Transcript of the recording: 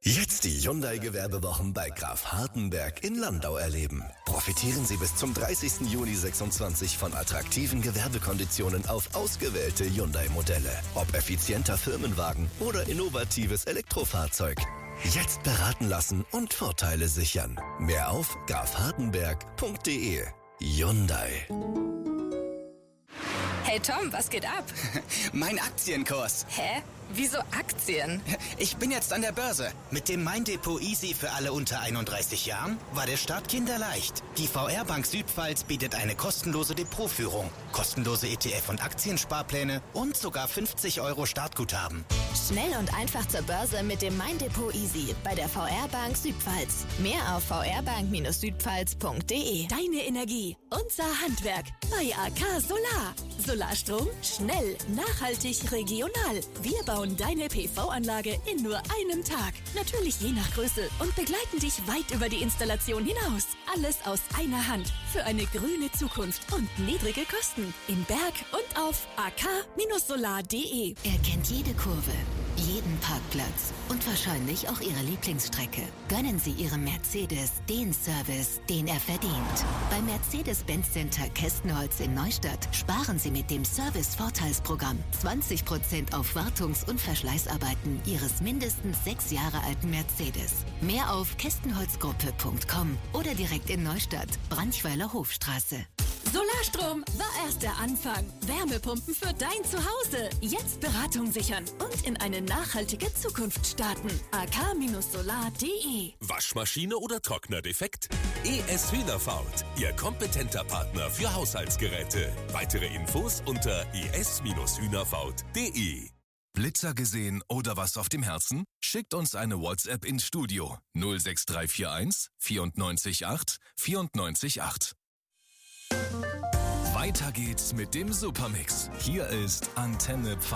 Jetzt die Hyundai-Gewerbewochen bei Graf Hartenberg in Landau erleben. Profitieren Sie bis zum 30. Juni 26 von attraktiven Gewerbekonditionen auf ausgewählte Hyundai-Modelle. Ob effizienter Firmenwagen oder innovatives Elektrofahrzeug. Jetzt beraten lassen und Vorteile sichern. Mehr auf grafhartenberg.de. Hyundai. Hey Tom, was geht ab? Mein Aktienkurs. Hä? Wieso Aktien? Ich bin jetzt an der Börse. Mit dem Mein Depot Easy für alle unter 31 Jahren war der Start kinderleicht. Die VR Bank Südpfalz bietet eine kostenlose Depotführung, kostenlose ETF- und Aktiensparpläne und sogar 50 € Startguthaben. Schnell und einfach zur Börse mit dem Mein Depot Easy bei der VR Bank Südpfalz. Mehr auf vrbank-südpfalz.de. Deine Energie, unser Handwerk bei AK Solar. Solarstrom, schnell, nachhaltig, regional. Wir bauen deine PV-Anlage in nur einem Tag. Natürlich je nach Größe und begleiten dich weit über die Installation hinaus. Alles aus einer Hand für eine grüne Zukunft und niedrige Kosten. Im Berg und auf ak-solar.de. Er kennt jede Kurve, jeden Parkplatz und wahrscheinlich auch Ihre Lieblingsstrecke. Gönnen Sie Ihrem Mercedes den Service, den er verdient. Beim Mercedes-Benz Center Kästenholz in Neustadt sparen Sie mit dem Service-Vorteilsprogramm 20% auf Wartungs- und Verschleißarbeiten Ihres mindestens 6 Jahre alten Mercedes. Mehr auf kästenholzgruppe.com oder direkt in Neustadt, Branchweiler Hofstraße. Solarstrom war erst der Anfang. Wärmepumpen für dein Zuhause. Jetzt Beratung sichern und in eine nachhaltige Zukunft starten. ak-solar.de. Waschmaschine oder Trockner defekt? ES Hühnerfaut, Ihr kompetenter Partner für Haushaltsgeräte. Weitere Infos unter es-hühnerfaut.de. Blitzer gesehen oder was auf dem Herzen? Schickt uns eine WhatsApp ins Studio 06341 94 94 8. Weiter geht's mit dem Supermix. Hier ist Antenne Pfalz.